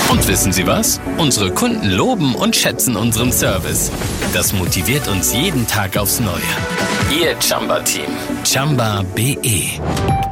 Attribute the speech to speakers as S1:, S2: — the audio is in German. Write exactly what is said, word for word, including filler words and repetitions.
S1: Und wissen Sie was? Unsere Kunden loben und schätzen unseren Service. Das motiviert uns jeden Tag aufs Neue. Ihr Chamba-Team. Chamba punkt de